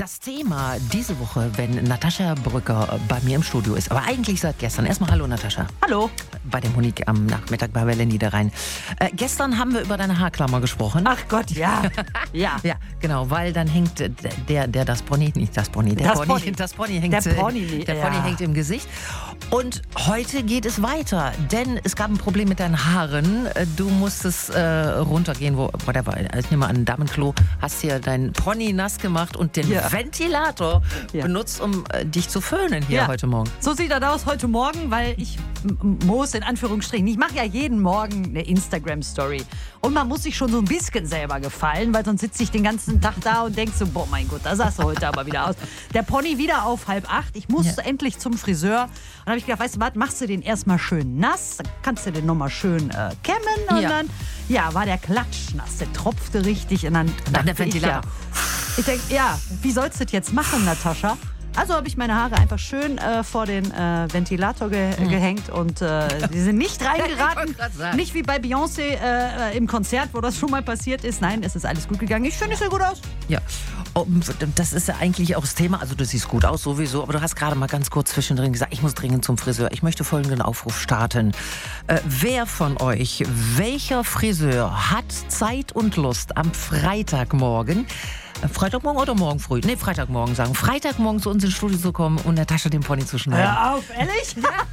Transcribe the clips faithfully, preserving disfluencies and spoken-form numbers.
Das Thema diese Woche, wenn Natascha Brücker bei mir im Studio ist, aber eigentlich seit gestern. Erstmal hallo Natascha. Hallo. Bei der Monique am Nachmittag bei Welle Niederrhein. Äh, gestern haben wir über deine Haarklammer gesprochen. Ach Gott, ja. ja. Ja, genau, weil dann hängt äh, der, der das Pony, nicht das Pony, der Das Pony, Pony. das Pony hängt, Der Pony, äh, der ja. Pony hängt im Gesicht. Und heute geht es weiter, denn es gab ein Problem mit deinen Haaren. Äh, Du musstest äh, runtergehen, wo, whatever, ich nehme an, ein Damenklo, hast hier dein Pony nass gemacht und den Ja. Ventilator Ja. benutzt, um äh, dich zu föhnen hier Ja. heute Morgen. So sieht das aus heute Morgen, weil ich m- muss in Anführungsstrichen, ich mache ja jeden Morgen eine Instagram-Story. Und man muss sich schon so ein bisschen selber gefallen, weil sonst sitze ich den ganzen Tag da und denk so, boah mein Gott, da sahst du heute aber wieder aus. Der Pony wieder auf halb acht, ich muss Ja. endlich zum Friseur. Und dann habe ich gedacht, weißt du was, machst du den erstmal schön nass, dann kannst du den nochmal schön äh, kämmen und Ja. dann, ja, war der klatschnass, der tropfte richtig und dann Dann der dachte ich, Ventilator. ja, ich denke, ja, wie sollst du das jetzt machen, Natascha? Also habe ich meine Haare einfach schön äh, vor den äh, Ventilator ge Mhm. gehängt und äh, die sind nicht Ich reingeraten. wollte grad sagen. Nicht wie bei Beyoncé äh, im Konzert, wo das schon mal passiert ist. Nein, es ist alles gut gegangen. Ich finde, es sieht gut aus. Ja, oh, das ist ja eigentlich auch das Thema. Also du siehst gut aus sowieso, aber du hast gerade mal ganz kurz zwischendrin gesagt, ich muss dringend zum Friseur. Ich möchte folgenden Aufruf starten. Äh, wer von euch, welcher Friseur hat Zeit und Lust am Freitagmorgen, äh, Freitagmorgen oder morgen früh? Nee, Freitagmorgen sagen. Freitagmorgen zu uns ins Studio zu kommen und Natascha den Pony zu schneiden. Hör auf, ehrlich?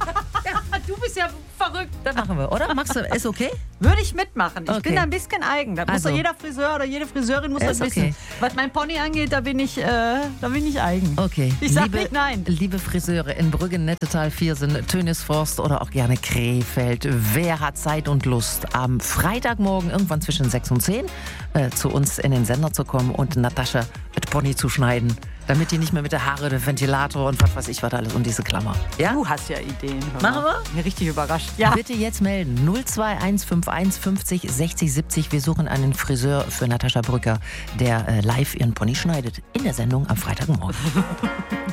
Du bist ja verrückt. Das machen wir, oder? Machst du, ist okay? Würde ich mitmachen. Ich Okay. bin da ein bisschen eigen. Da muss Also. doch jeder Friseur oder jede Friseurin muss Ja, das ist wissen. okay. Was mein Pony angeht, da bin ich, äh, da bin ich eigen. Okay. Ich sag liebe, nicht nein. Liebe Friseure in Brüggen, Nettetal, Viersen, Tönisforst oder auch gerne Krefeld. Wer hat Zeit und Lust, am Freitagmorgen irgendwann zwischen sechs und zehn äh, zu uns in den Sender zu kommen und Natascha mit Pony zu schneiden, damit die nicht mehr mit der Haare, der Ventilator und was weiß ich was alles und diese Klammer. Ja? Du hast ja Ideen. hör Machen mal. wir? Mir richtig überrascht. Ja. Bitte jetzt melden. null zwei eins fünf eins fünfzig sechzig siebzig. Wir suchen einen Friseur für Natascha Brücker, der äh, live ihren Pony schneidet in der Sendung am Freitagmorgen.